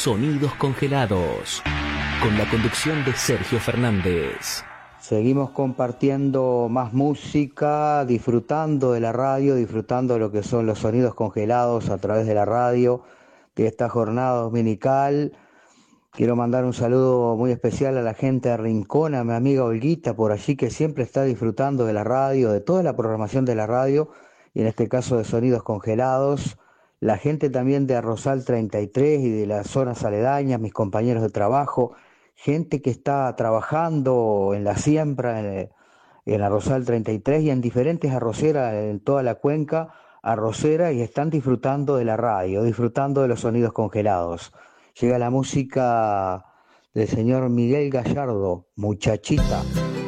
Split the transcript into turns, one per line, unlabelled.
Sonidos Congelados, con la conducción de Sergio Fernández.
Seguimos compartiendo más música, disfrutando de la radio, disfrutando de lo que son los sonidos congelados a través de la radio, de esta jornada dominical. Quiero mandar un saludo muy especial a la gente de Rincón, a mi amiga Olguita por allí, que siempre está disfrutando de la radio, de toda la programación de la radio, y en este caso de sonidos congelados. La gente también de Arrozal 33 y de las zonas aledañas, mis compañeros de trabajo, gente que está trabajando en la siembra, en Arrozal 33 y en diferentes arroceras en toda la cuenca arrocera, y están disfrutando de la radio, disfrutando de los sonidos congelados. Llega la música del señor Miguel Gallardo, Muchachita.